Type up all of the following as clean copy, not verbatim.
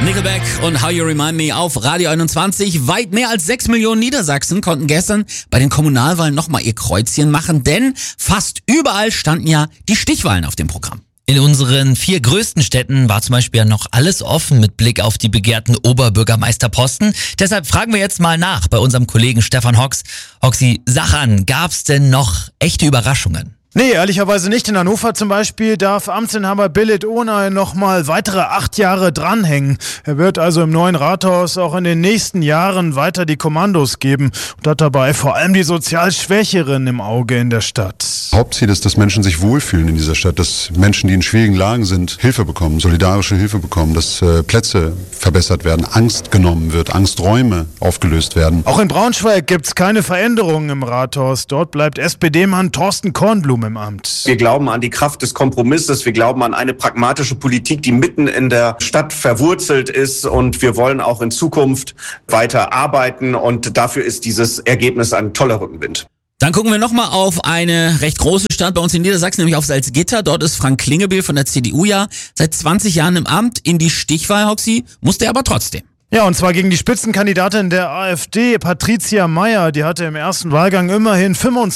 Nickelback und How You Remind Me auf Radio 21. Weit mehr als 6 Millionen Niedersachsen konnten gestern bei den Kommunalwahlen nochmal ihr Kreuzchen machen, denn fast überall standen ja die Stichwahlen auf dem Programm. In unseren 4 größten Städten war zum Beispiel ja noch alles offen mit Blick auf die begehrten Oberbürgermeisterposten. Deshalb fragen wir jetzt mal nach bei unserem Kollegen Stefan Hox. Hoxi, sag an, gab's denn noch echte Überraschungen? Nee, ehrlicherweise nicht. In Hannover zum Beispiel darf Amtsinhaber Billit Ohnay nochmal weitere 8 Jahre dranhängen. Er wird also im neuen Rathaus auch in den nächsten Jahren weiter die Kommandos geben und hat dabei vor allem die sozial Schwächeren im Auge in der Stadt. Hauptziel ist, dass Menschen sich wohlfühlen in dieser Stadt, dass Menschen, die in schwierigen Lagen sind, Hilfe bekommen, solidarische Hilfe bekommen, dass Plätze verbessert werden, Angst genommen wird, Angsträume aufgelöst werden. Auch in Braunschweig gibt's keine Veränderungen im Rathaus. Dort bleibt SPD-Mann Thorsten Kornblum im Amt. Wir glauben an die Kraft des Kompromisses, wir glauben an eine pragmatische Politik, die mitten in der Stadt verwurzelt ist, und wir wollen auch in Zukunft weiter arbeiten, und dafür ist dieses Ergebnis ein toller Rückenwind. Dann gucken wir nochmal auf eine recht große Stadt bei uns in Niedersachsen, nämlich auf Salzgitter. Dort ist Frank Klingebiel von der CDU ja seit 20 Jahren im Amt. In die Stichwahl, Hoxi, musste er aber trotzdem. Ja, und zwar gegen die Spitzenkandidatin der AfD, Patricia Meyer. Die hatte im ersten Wahlgang immerhin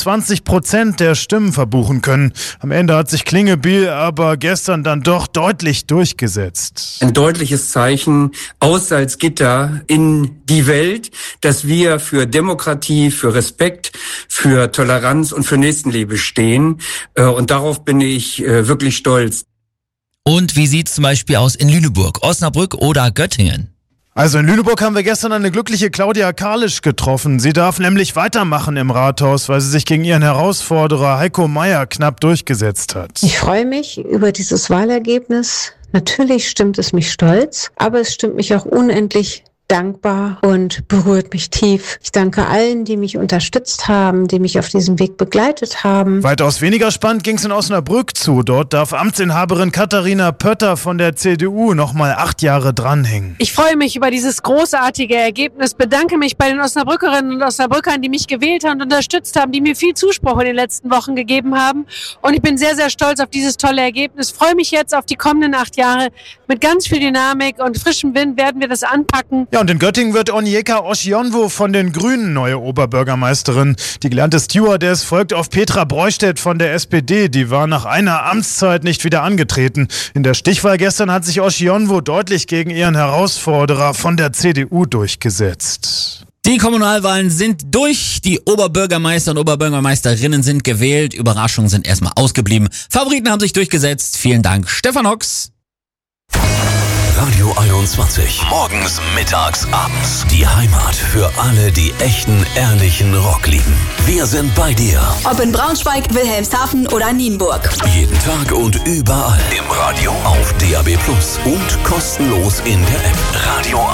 25% der Stimmen verbuchen können. Am Ende hat sich Klingebiel aber gestern dann doch deutlich durchgesetzt. Ein deutliches Zeichen aus Salzgitter in die Welt, dass wir für Demokratie, für Respekt, für Toleranz und für Nächstenliebe stehen. Und darauf bin ich wirklich stolz. Und wie sieht's zum Beispiel aus in Lüneburg, Osnabrück oder Göttingen? Also in Lüneburg haben wir gestern eine glückliche Claudia Kalisch getroffen. Sie darf nämlich weitermachen im Rathaus, weil sie sich gegen ihren Herausforderer Heiko Mayer knapp durchgesetzt hat. Ich freue mich über dieses Wahlergebnis. Natürlich stimmt es mich stolz, aber es stimmt mich auch unendlich dankbar und berührt mich tief. Ich danke allen, die mich unterstützt haben, die mich auf diesem Weg begleitet haben. Weitaus weniger spannend ging es in Osnabrück zu. Dort darf Amtsinhaberin Katharina Pötter von der CDU nochmal 8 Jahre dranhängen. Ich freue mich über dieses großartige Ergebnis, bedanke mich bei den Osnabrückerinnen und Osnabrückern, die mich gewählt haben und unterstützt haben, die mir viel Zuspruch in den letzten Wochen gegeben haben. Und ich bin sehr, sehr stolz auf dieses tolle Ergebnis. Freue mich jetzt auf die kommenden 8 Jahre. Mit ganz viel Dynamik und frischem Wind werden wir das anpacken. Ja, und in Göttingen wird Onyeka Osionwo von den Grünen neue Oberbürgermeisterin. Die gelernte Stewardess folgt auf Petra Breustedt von der SPD. Die war nach einer Amtszeit nicht wieder angetreten. In der Stichwahl gestern hat sich Osionwo deutlich gegen ihren Herausforderer von der CDU durchgesetzt. Die Kommunalwahlen sind durch, die Oberbürgermeister und Oberbürgermeisterinnen sind gewählt, Überraschungen sind erstmal ausgeblieben, Favoriten haben sich durchgesetzt. Vielen Dank, Stefan Hox. Radio 21. Morgens, mittags, abends. Die Heimat für alle, die echten, ehrlichen Rock lieben. Wir sind bei dir. Ob in Braunschweig, Wilhelmshaven oder Nienburg. Jeden Tag und überall. Im Radio, auf DAB+ und kostenlos in der App. Radio